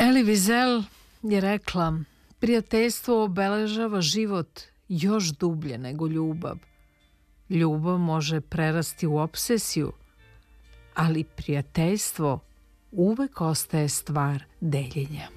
Elie Wiesel je rekla: prijateljstvo obeležava život još dublje nego ljubav. Ljubav može prerasti u obsesiju, ali prijateljstvo uvek ostaje stvar deljenja.